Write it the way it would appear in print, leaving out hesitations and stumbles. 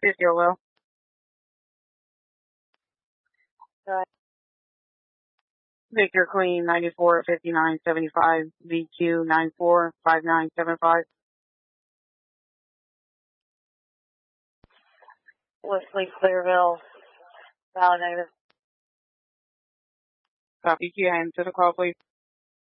Is your will? Victor Queen 945975 VQ 945975. Wesley Clearville, validated. Copy. Q hand to the call, please.